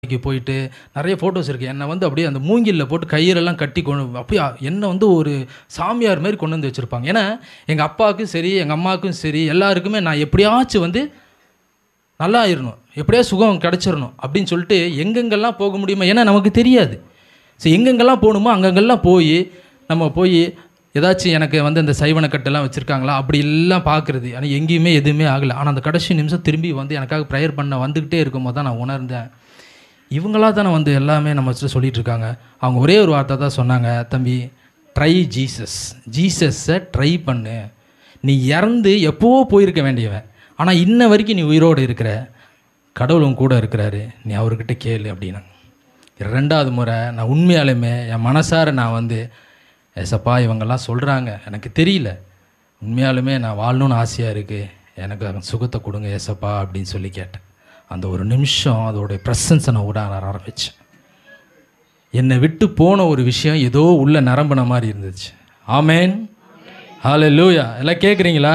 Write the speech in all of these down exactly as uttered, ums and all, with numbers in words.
போயிட்டு நிறைய ஃபோட்டோஸ் இருக்குது. என்னை வந்து அப்படியே அந்த மூங்கிலில் போட்டு கயிறெல்லாம் கட்டி கொண்டு அப்படியே என்னை வந்து ஒரு சாமியார் மாதிரி கொண்டு வந்து வச்சுருப்பாங்க. ஏன்னா எங்கள் அப்பாவுக்கும் சரி எங்கள் அம்மாவுக்கும் சரி எல்லாருக்குமே நான் எப்படியாச்சும் வந்து நல்லா ஆயிடணும், எப்படியா சுகம் கிடச்சிடணும் அப்படின்னு சொல்லிட்டு எங்கெங்கெல்லாம் போக முடியுமா, ஏன்னா நமக்கு தெரியாது. ஸோ எங்கெங்கெல்லாம் போகணுமோ அங்கங்கெல்லாம் போய் நம்ம போய் ஏதாச்சும் எனக்கு வந்து அந்த சைவனக்கட்டெல்லாம் வச்சுருக்காங்களா அப்படி எல்லாம் பார்க்குறது. ஆனால் எங்கேயுமே எதுவுமே ஆகலை. ஆனால் அந்த கடைசி நிமிஷம் திரும்பி வந்து எனக்காக ப்ரேயர் பண்ண வந்துக்கிட்டே இருக்கும்போது தான் நான் உணர்ந்தேன், இவங்களாக தானே வந்து எல்லாமே நம்ம சொல்லிகிட்டு இருக்காங்க. அவங்க ஒரே ஒரு வார்த்தை தான் சொன்னாங்க, தம்பி ட்ரை ஜீசஸ், ஜீசஸை ட்ரை பண்ணு. நீ இறந்து எப்போவோ போயிருக்க வேண்டியவன், ஆனால் இன்ன வரைக்கும் நீ உயிரோடு இருக்கிற, கடவுளும் கூட இருக்கிறாரு, நீ அவர்கிட்ட கேளு அப்படின்னா. ரெண்டாவது முறை நான் உண்மையாலுமே என் மனசார நான் வந்து ஏசப்பா இவங்கெல்லாம் சொல்கிறாங்க எனக்கு தெரியல, உண்மையாலுமே நான் வாழணும்னு ஆசையாக இருக்குது, எனக்கு சுகத்தை கொடுங்க ஏசப்பா அப்படின்னு சொல்லி கேட்டேன். அந்த ஒரு நிமிஷம் அதோடைய ப்ரெசன்ஸை நான் விட ஆரம்பித்தேன். என்னை விட்டு போன ஒரு விஷயம் ஏதோ உள்ள நிரம்பின மாதிரி இருந்துச்சு. ஆமேன், ஹல்லேலூயா. எல்லாம் கேட்குறீங்களா?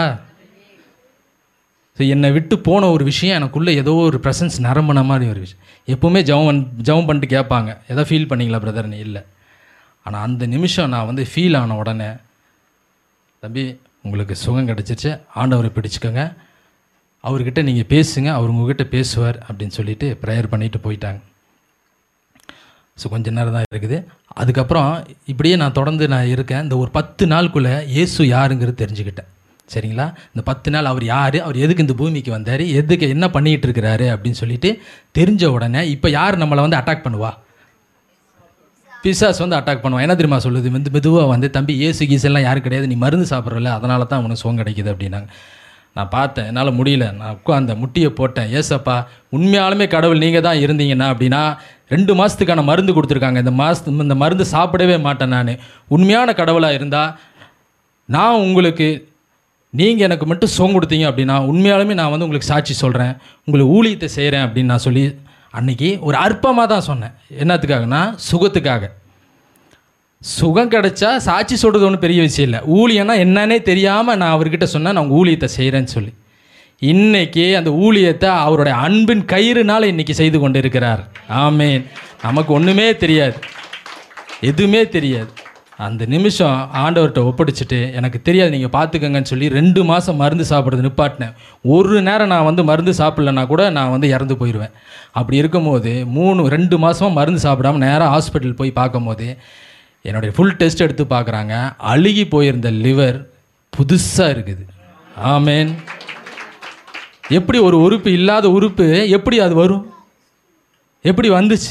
ஸோ என்னை விட்டு போன ஒரு விஷயம் எனக்குள்ளே ஏதோ ஒரு ப்ரெசன்ஸ் நிரம்பின மாதிரி ஒரு விஷயம். எப்போவுமே ஜெபம் ஜெபம் பண்ணிட்டு கேட்பாங்க, எதோ ஃபீல் பண்ணிங்களா பிரதர்னு, இல்லை. ஆனால் அந்த நிமிஷம் நான் வந்து ஃபீல் ஆன உடனே, தம்பி உங்களுக்கு சுகம் கிடச்சிருச்சு, ஆண்டவரை பிடிச்சிக்கோங்க, அவர்கிட்ட நீங்கள் பேசுங்க, அவர் உங்ககிட்ட பேசுவார் அப்படின்னு சொல்லிட்டு ப்ரேயர் பண்ணிட்டு போயிட்டாங்க. ஸோ கொஞ்சம் நேரம் தான் இருக்குது. அதுக்கப்புறம் இப்படியே நான் தொடர்ந்து நான் இருக்கேன். இந்த ஒரு பத்து நாளுக்குள்ளே இயேசு யாருங்கிறது தெரிஞ்சுக்கிட்டேன். சரிங்களா? இந்த பத்து நாள் அவர் யார், அவர் எதுக்கு இந்த பூமிக்கு வந்தார், எதுக்கு என்ன பண்ணிகிட்டு இருக்கிறாரு அப்படின்னு சொல்லிட்டு தெரிஞ்ச உடனே இப்போ யார் நம்மளை வந்து அட்டாக் பண்ணுவா? பிசாஸ் வந்து அட்டாக் பண்ணுவான். என்ன தெரியுமா சொல்லுது, வந்து மெதுவாக வந்து தம்பி ஏசு கீசெல்லாம் யாரும் கிடையாது, நீ மருந்து சாப்பிட்றல, அதனால தான் அவனுக்கு சுகம் கிடைக்கிது அப்படின்னாங்க. நான் பார்த்தேன், என்னால் முடியல. நான் உட்காந்த முட்டியை போட்டேன், ஏசப்பா உண்மையாலுமே கடவுள் நீங்கள் தான் இருந்தீங்கன்னா அப்படின்னா ரெண்டு மாதத்துக்கான மருந்து கொடுத்துருக்காங்க, இந்த மாதத்து இந்த மருந்து சாப்பிடவே மாட்டேன். நான் உண்மையான கடவுளாக இருந்தால் நான் உங்களுக்கு, நீங்கள் எனக்கு மட்டும் சுகம் கொடுத்தீங்க அப்படின்னா உண்மையாலுமே நான் வந்து உங்களுக்கு சாட்சி சொல்கிறேன், உங்களுக்கு ஊழியத்தை செய்கிறேன் அப்படின்னு நான் சொல்லி அன்றைக்கி ஒரு அற்பமாக தான் சொன்னேன். என்னத்துக்காகனா சுகத்துக்காக. சுகம் கிடைச்சா சாட்சி சொல்கிறது ஒன்றும் பெரிய விஷயம் இல்லை. ஊழியன்னா என்னன்னே தெரியாமல் நான் அவர்கிட்ட சொன்னேன், நான் உங்கள் ஊழியத்தை செய்கிறேன்னு சொல்லி. இன்றைக்கி அந்த ஊழியத்தை அவருடைய அன்பின் கயிறுனால் இன்றைக்கி செய்து கொண்டு இருக்கிறார். ஆமேன். நமக்கு ஒன்றுமே தெரியாது, எதுவுமே தெரியாது. அந்த நிமிஷம் ஆண்டவர்கிட்ட ஒப்படைச்சிட்டு எனக்கு தெரியாது நீங்கள் பார்த்துக்கங்கன்னு சொல்லி ரெண்டு மாதம் மருந்து சாப்பிட்றது நிப்பாட்டினேன். ஒரு நேரம் நான் வந்து மருந்து சாப்பிட்லன்னா கூட நான் வந்து இறந்து போயிடுவேன். அப்படி இருக்கும்போது மூணு ரெண்டு மாதமாக மருந்து சாப்பிடாமல் நேராக ஹாஸ்பிட்டல் போய் பார்க்கும்போது என்னுடைய ஃபுல் டெஸ்ட் எடுத்து பார்க்குறாங்க, அழுகி போயிருந்த லிவர் புதுசாக இருக்குது. ஆமேன். எப்படி ஒரு உறுப்பு இல்லாத உறுப்பு எப்படி அது வரும், எப்படி வந்துச்சு?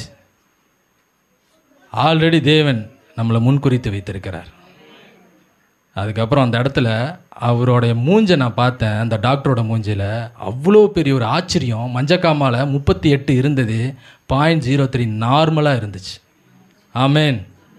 ஆல்ரெடி தேவன் நம்மளை முன்குறித்து வைத்திருக்கிறார். அதுக்கப்புறம் அந்த இடத்துல அவருடைய மூஞ்சை நான் பார்த்தேன், அந்த டாக்டரோட மூஞ்சில் அவ்வளோ பெரிய ஒரு ஆச்சரியம். மஞ்சக்காமால் முப்பத்தி எட்டு இருந்தது, பாயிண்ட் ஜீரோ த்ரீ நார்மலாக இருந்துச்சு. ஆமேன்.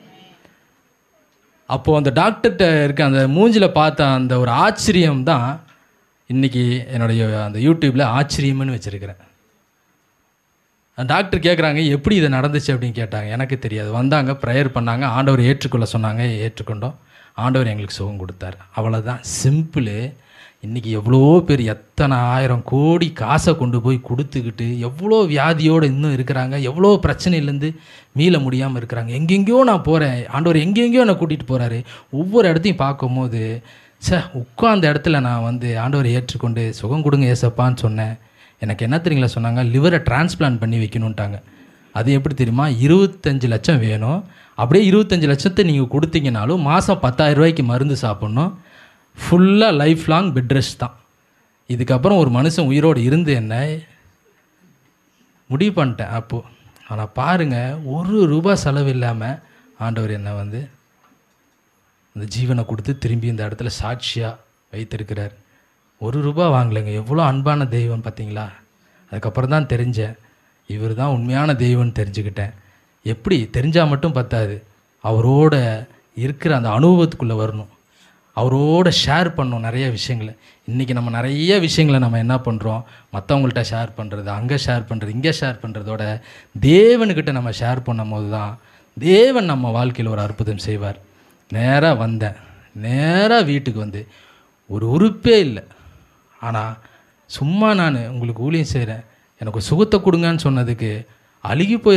அப்போது அந்த டாக்டர்கிட்ட இருக்க அந்த மூஞ்சில் பார்த்த அந்த ஒரு ஆச்சரியம் தான் இன்றைக்கி என்னுடைய அந்த யூடியூப்பில் ஆச்சரியம்னு வச்சுருக்கிறேன். அந்த டாக்டர் கேட்குறாங்க எப்படி இது நடந்துச்சு அப்படின்னு கேட்டாங்க. எனக்கு தெரியாது. வந்தாங்க, ப்ரேயர் பண்ணாங்க, ஆண்டவர் ஏற்றுக்கொள்ள சொன்னாங்க, ஏற்றுக்கொண்டோம். ஆண்டவர் எங்களுக்கு சுகம் கொடுத்தார். அவ்வளோதான், சிம்பிளு. இன்றைக்கி எவ்வளோ பேர் எத்தனை ஆயிரம் கோடி காசை கொண்டு போய் கொடுத்துக்கிட்டு எவ்வளோ வியாதியோடு இன்னும் இருக்கிறாங்க, எவ்வளோ பிரச்சனையிலேருந்து மீள முடியாமல் இருக்கிறாங்க. எங்கெங்கேயோ நான் போகிறேன், ஆண்டவர் எங்கெங்கேயோ என்னை கூட்டிகிட்டு போகிறாரு. ஒவ்வொரு இடத்தையும் பார்க்கும்போது சே உட்காந்த இடத்துல நான் வந்து ஆண்டவரை ஏற்றுக்கொண்டு சுகம் கொடுங்க ஏசப்பான்னு சொன்னேன். எனக்கு என்ன தெரியுங்களா சொன்னாங்க, லிவரை டிரான்ஸ்பிளான்ட் பண்ணி வைக்கணுன்ட்டாங்க. அது எப்படி தெரியுமா, இருபத்தஞ்சி லட்சம் வேணும். அப்படியே இருபத்தஞ்சி லட்சத்தை நீங்கள் கொடுத்தீங்கனாலும் மாதம் பத்தாயிரம் ரூபாய்க்கு மருந்து சாப்பிட்ணும். ஃபுல்லாக லைஃப் லாங் பெட் ரெஸ்ட் தான். இதுக்கப்புறம் ஒரு மனுஷன் உயிரோடு இருந்து என்ன முடிவு பண்ணிட்டேன் அப்போது. ஆனால் பாருங்கள், ஒரு ரூபா செலவு இல்லாமல் ஆண்டவர் என்னை வந்து அந்த ஜீவனை கொடுத்து திரும்பி இந்த இடத்துல சாட்சியாக வைத்திருக்கிறார். ஒரு ரூபா வாங்கலைங்க. எவ்வளோ அன்பான தெய்வம் பார்த்தீங்களா? அதுக்கப்புறம் தான் தெரிஞ்சேன், இவர் தான் உண்மையான தெய்வம்னு தெரிஞ்சுக்கிட்டேன். எப்படி தெரிஞ்சால் மட்டும் பத்தாது, அவரோட இருக்கிற அந்த அனுபவத்துக்குள்ளே வரணும், அவரோட ஷேர் பண்ணணும் நிறைய விஷயங்களை. இன்றைக்கி நம்ம நிறைய விஷயங்களை நம்ம என்ன பண்ணுறோம், மற்றவங்கள்ட்ட ஷேர் பண்ணுறது, அங்கே ஷேர் பண்ணுறது, இங்கே ஷேர் பண்ணுறதோட தேவனுக்கிட்ட நம்ம ஷேர் பண்ணும் போது தான் தேவன் நம்ம வாழ்க்கையில் ஒரு அற்புதம் செய்வார். நேராக வந்தேன், நேராக வீட்டுக்கு வந்து ஒரு உறுப்பே இல்லை. ஆனால் சும்மா நான் உங்களுக்கு ஊழியம் செய்கிறேன், எனக்கு சுகத்தை கொடுங்கன்னு சொன்னதுக்கு அழுகி போய்